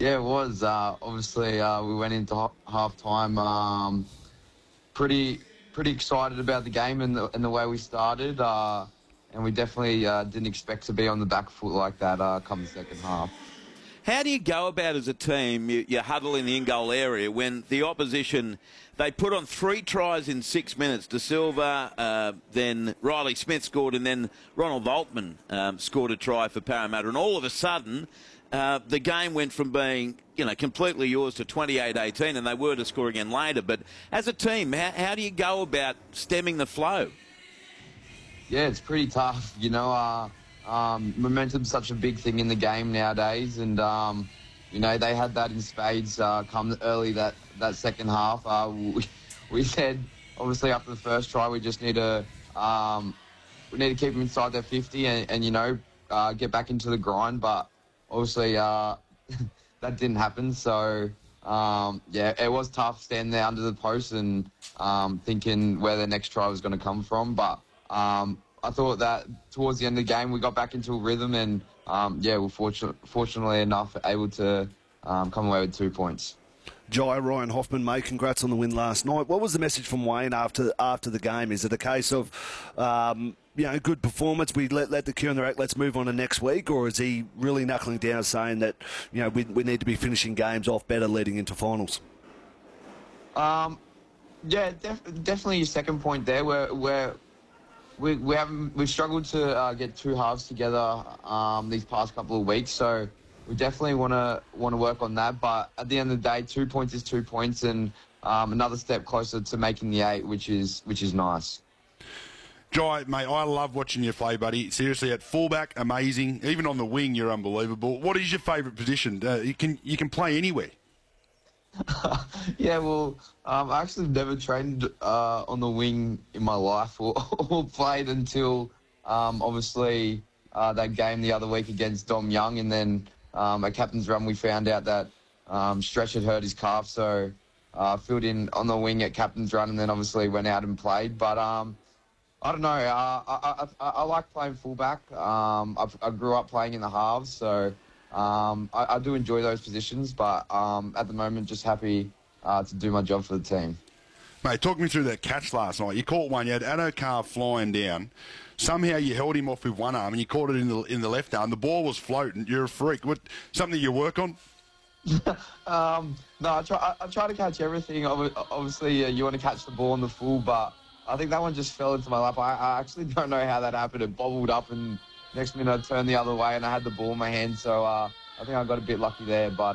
Yeah, it was. Obviously, we went into half time pretty excited about the game and the way we started, and we definitely didn't expect to be on the back foot like that come the second half. How do you go about as a team, you huddle in the in-goal area when the opposition, they put on 3 tries in 6 minutes? De Silva, then Riley Smith scored, and then Ronald Voltman scored a try for Parramatta. And all of a sudden, the game went from being, completely yours to 28-18, and they were to score again later. But as a team, how do you go about stemming the flow? Yeah, it's pretty tough. Momentum's such a big thing in the game nowadays, and they had that in spades come early that second half. We said obviously after the first try we just need to keep them inside their 50 and get back into the grind, but obviously that didn't happen. So it was tough standing there under the post and thinking where the next try was going to come from, but I thought that towards the end of the game we got back into a rhythm and, we're fortunately enough able to come away with 2 points. Jai, Ryan Hoffman, mate, congrats on the win last night. What was the message from Wayne after the game? Is it a case of, good performance, we let the queue in the rack, let's move on to next week, or is he really knuckling down saying that, we need to be finishing games off better leading into finals? Definitely your second point there. We've struggled to get 2 halves together these past couple of weeks, so we definitely want to work on that. But at the end of the day, 2 points is 2 points, and another step closer to making the 8, which is nice. Jai, mate, I love watching you play, buddy. Seriously, at fullback, amazing. Even on the wing, you're unbelievable. What is your favourite position? You can play anywhere. Yeah, well, I actually never trained on the wing in my life or played until obviously that game the other week against Dom Young, and then at captain's run we found out that Stretch had hurt his calf, so filled in on the wing at captain's run, and then obviously went out and played. But I don't know. I like playing fullback. I grew up playing in the halves, so I do enjoy those positions, but at the moment, just happy to do my job for the team. Mate, talk me through that catch last night. You caught one. You had Addo-Carr flying down. Somehow you held him off with one arm and you caught it in the left arm. The ball was floating. You're a freak. Something you work on? No, I try to catch everything. Obviously, you want to catch the ball in the full, but I think that one just fell into my lap. I actually don't know how that happened. It bobbled up and next minute I turned the other way and I had the ball in my hand, so I think I got a bit lucky there. But,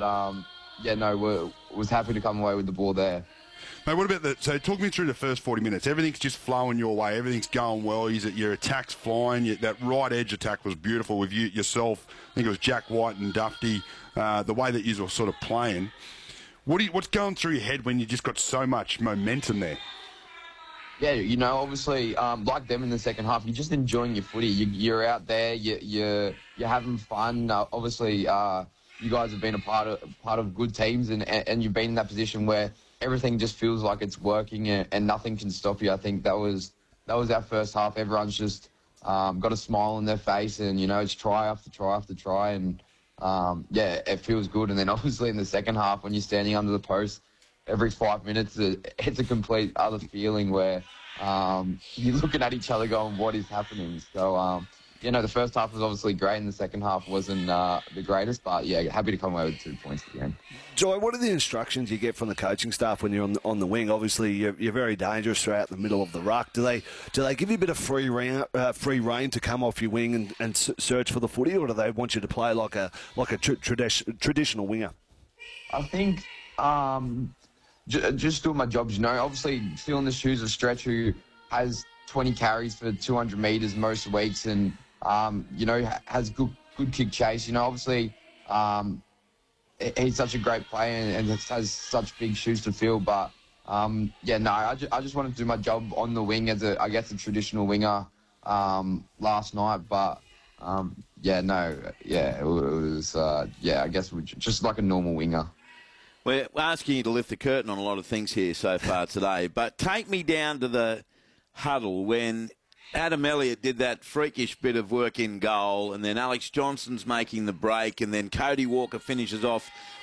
was happy to come away with the ball there. Mate, what about that? So talk me through the first 40 minutes. Everything's just flowing your way. Everything's going well. Your attack's flying. That right edge attack was beautiful with yourself. I think it was Jack White and Dufty. The way that you were sort of playing. What's going through your head when you just got so much momentum there? Yeah, obviously, like them in the second half, you're just enjoying your footy. You're out there, you're having fun. Obviously, you guys have been a part of good teams, and you've been in that position where everything just feels like it's working and nothing can stop you. I think that was our first half. Everyone's just got a smile on their face, and it's try after try after try, and it feels good. And then obviously in the second half, when you're standing under the post, every 5 minutes, it's a complete other feeling where you're looking at each other going, what is happening? So, the first half was obviously great and the second half wasn't the greatest, but, happy to come away with 2 points at the end. Jai, what are the instructions you get from the coaching staff when you're on the wing? Obviously, you're very dangerous throughout the middle of the ruck. Do they give you a bit of free rein to come off your wing and search for the footy, or do they want you to play like a traditional winger? I think just doing my job, obviously filling the shoes of Stretch, who has 20 carries for 200 metres most weeks and, has good kick chase. Obviously, he's such a great player and has such big shoes to fill. But, I just wanted to do my job on the wing as a traditional winger last night. But, it was, just like a normal winger. We're asking you to lift the curtain on a lot of things here so far today, but take me down to the huddle when Adam Elliott did that freakish bit of work in goal, and then Alex Johnson's making the break, and then Cody Walker finishes off